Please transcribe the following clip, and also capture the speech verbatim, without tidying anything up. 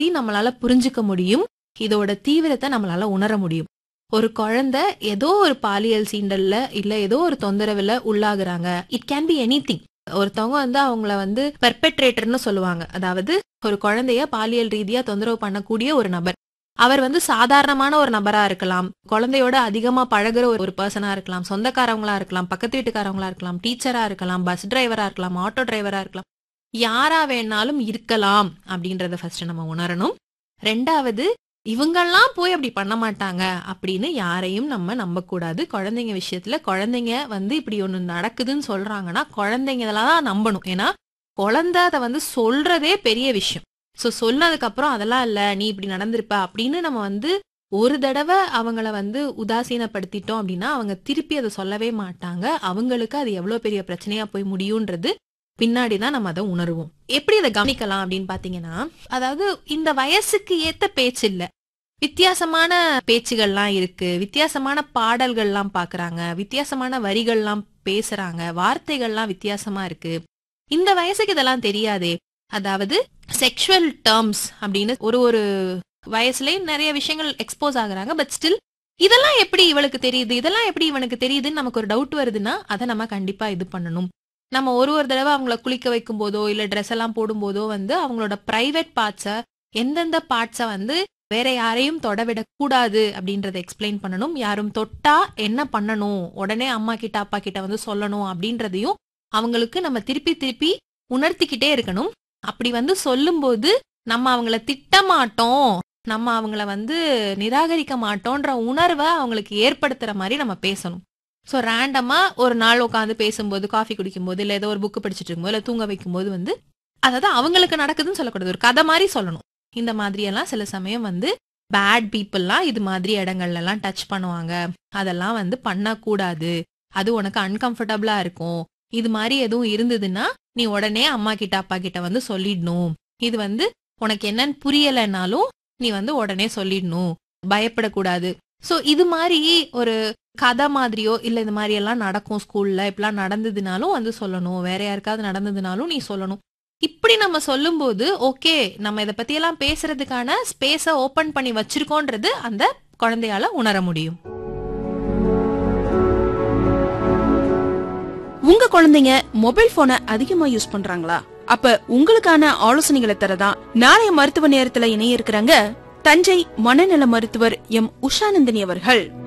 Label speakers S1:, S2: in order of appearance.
S1: நம்மளால புரிஞ்சுக்க முடியும். இதோட தீவிரத்தை நம்மளால உணர முடியும். ஒரு குழந்தை ஏதோ ஒரு பாலியல் சீண்டல்ல இல்ல ஏதோ ஒரு தொந்தரவுல உள்ளாகுறாங்க. It can be anything. ஒருத்தவங்க வந்து அவங்கள வந்து பெர்பெட்ரேட்டர்னு சொல்லுவாங்க. அதாவது ஒரு குழந்தைய பாலியல் ரீதியா தொந்தரவு பண்ணக்கூடிய ஒரு நபர். அவர் வந்து சாதாரணமான ஒரு நபரா இருக்கலாம், குழந்தையோட அதிகமா பழகுற ஒரு பர்சனா இருக்கலாம், சொந்தக்காரவங்களா இருக்கலாம், பக்கத்து வீட்டுக்காரவங்களா இருக்கலாம், டீச்சரா இருக்கலாம், பஸ் டிரைவரா இருக்கலாம், ஆட்டோ டிரைவரா இருக்கலாம், யாரா வேணாலும் இருக்கலாம் அப்படின்றத ஃபர்ஸ்ட் நம்ம உணரணும். ரெண்டாவது, இவங்கெல்லாம் போய் அப்படி பண்ண மாட்டாங்க அப்படின்னு யாரையும் நம்ம நம்பக்கூடாது. குழந்தைங்க விஷயத்துல குழந்தைங்க வந்து இப்படி ஒண்ணு நடக்குதுன்னு சொல்றாங்கன்னா குழந்தைங்கதான் நம்பணும். ஏன்னா குழந்தை அதை வந்து சொல்றதே பெரிய விஷயம். சோ சொன்னதுக்கு அப்புறம் அதெல்லாம் இல்ல, நீ இப்படி நடந்திருப்ப அப்படின்னு நம்ம வந்து ஒரு தடவை அவங்கள வந்து உதாசீனப்படுத்திட்டோம் அப்படின்னா அவங்க திருப்பி அதை சொல்லவே மாட்டாங்க. அவங்களுக்கு அது எவ்வளவு பெரிய பிரச்சனையா போய் முடியும்ன்றது பின்னாடிதான் நம்ம அதை உணர்வோம். எப்படி அதை கவனிக்கலாம் அப்படின்னு பாத்தீங்கன்னா, அதாவது இந்த வயசுக்கு ஏத்த பேச்சு இல்ல, வித்தியாசமான பேச்சுகள்லாம் இருக்கு, வித்தியாசமான பாடல்கள்லாம் பாக்குறாங்க, வித்தியாசமான வரிகள்லாம் பேசுறாங்க, வார்த்தைகள்லாம் வித்தியாசமா இருக்கு. இந்த வயசுக்கு இதெல்லாம் தெரியாதே. அதாவது செக்ஷுவல் டேர்ம்ஸ் அப்படின்னு ஒரு ஒரு வயசுலயும் நிறைய விஷயங்கள் எக்ஸ்போஸ் ஆகுறாங்க. பட் ஸ்டில் இதெல்லாம் எப்படி இவளுக்கு தெரியுது, இதெல்லாம் எப்படி இவனுக்கு தெரியுதுன்னு நமக்கு ஒரு டவுட் வருதுன்னா அதை நம்ம கண்டிப்பா இது பண்ணணும். நம்ம ஒரு ஒரு தடவை அவங்கள குளிக்க வைக்கும் போதோ இல்ல ட்ரெஸ் எல்லாம் போடும் போதோ வந்து அவங்களோட பிரைவேட் பார்ட்ஸ, எந்தெந்த பார்ட்ஸ வந்து வேற யாரையும் தொடவிடக் கூடாது அப்படின்றத எக்ஸ்பிளைன் பண்ணணும். யாரும் தொட்டா என்ன பண்ணணும், உடனே அம்மா கிட்ட அப்பா கிட்ட வந்து சொல்லணும் அப்படின்றதையும் அவங்களுக்கு நம்ம திருப்பி திருப்பி உணர்த்திக்கிட்டே இருக்கணும். அப்படி வந்து சொல்லும்போது நம்ம அவங்கள திட்ட மாட்டோம், நம்ம அவங்கள வந்து நிராகரிக்க மாட்டோன்ற உணர்வை அவங்களுக்கு ஏற்படுத்துற மாதிரி நம்ம பேசணும். ஸோ ரேண்டமா ஒரு நாள் உட்காந்து பேசும்போது, காஃபி குடிக்கும் போது, இல்லை ஏதோ ஒரு புக்கு படிச்சுட்டு இருக்கும்போது, இல்லை தூங்க வைக்கும் போது வந்து அதாவது அவங்களுக்கு நடக்குதுன்னு சொல்லக்கூடாது, ஒரு கதை மாதிரி சொல்லணும். இந்த மாதிரி எல்லாம் சில சமயம் வந்து பேட் பீப்புள்லாம் இது மாதிரி இடங்கள்ல எல்லாம் டச் பண்ணுவாங்க, அதெல்லாம் வந்து பண்ணக்கூடாது, அது உனக்கு அன்கம்ஃபர்டபுளா இருக்கும், இது மாதிரி எதுவும் இருந்ததுன்னா நீ உடனே அம்மா கிட்ட அப்பா கிட்ட வந்து சொல்லிடணும், இது வந்து உனக்கு என்னன்னு புரியலைன்னாலும் நீ வந்து உடனே சொல்லிடணும், பயப்படக்கூடாது. சோ இது மாதிரி ஒரு கதை மாதிரியோ இல்ல இந்த மாதிரி எல்லாம் நடக்கும் ஸ்கூல்ல, இப்பெல்லாம் நடந்ததுனாலும் வந்து சொல்லணும், வேற யாருக்காவது நடந்ததுனாலும் நீ சொல்லணும். இப்படி நம்ம சொல்லும் போது ஓகே, நம்ம இதை பத்தி எல்லாம் பேசுறதுக்கான ஸ்பேஸ ஓபன் பண்ணி வச்சிருக்கோன்றது அந்த குழந்தையால உணர முடியும்.
S2: உங்க குழந்தைங்க மொபைல் போனை அதிகமா யூஸ் பண்றாங்களா? அப்ப உங்களுக்கான ஆலோசனைகளை தரதான் நாளைய மருத்துவ நேரத்துல இணைய இருக்கிறாங்க தஞ்சை மனநல மருத்துவர் எம் உஷாநந்தினி அவர்கள்.